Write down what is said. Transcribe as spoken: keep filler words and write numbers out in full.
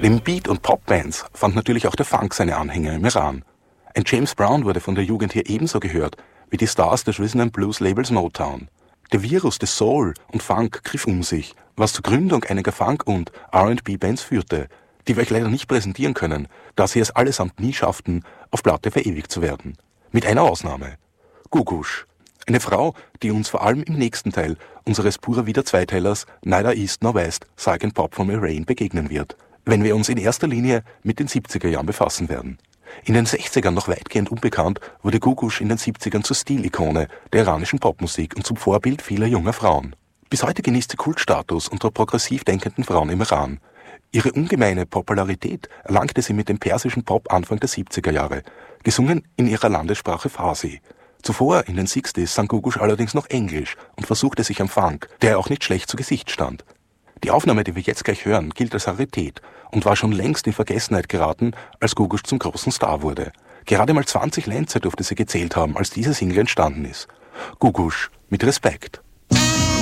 Neben Beat- und Popbands fand natürlich auch der Funk seine Anhänger im Iran. Ein James Brown wurde von der Jugend hier ebenso gehört wie die Stars des Rhythm and Blues Labels Motown. Der Virus des Soul und Funk griff um sich, was zur Gründung einiger Funk- und R and B-Bands führte, die wir euch leider nicht präsentieren können, da sie es allesamt nie schafften, auf Platte verewigt zu werden. Mit einer Ausnahme. Gugush. Eine Frau, die uns vor allem im nächsten Teil unseres Pura Vida Zweiteilers Neither East nor West, Psych and Pop from Iran begegnen wird, wenn wir uns in erster Linie mit den siebziger Jahren befassen werden. In den sechzigern noch weitgehend unbekannt, wurde Gugush in den siebzigern zur Stilikone der iranischen Popmusik und zum Vorbild vieler junger Frauen. Bis heute genießt sie Kultstatus unter progressiv denkenden Frauen im Iran. Ihre ungemeine Popularität erlangte sie mit dem persischen Pop Anfang der siebziger Jahre, gesungen in ihrer Landessprache Farsi. Zuvor, in den sechziger sang Gugush allerdings noch Englisch und versuchte sich am Funk, der auch nicht schlecht zu Gesicht stand. Die Aufnahme, die wir jetzt gleich hören, gilt als Rarität und war schon längst in Vergessenheit geraten, als Gugush zum großen Star wurde. Gerade mal zwanzig Lenzer durfte sie gezählt haben, als diese Single entstanden ist. Gugush mit Respekt.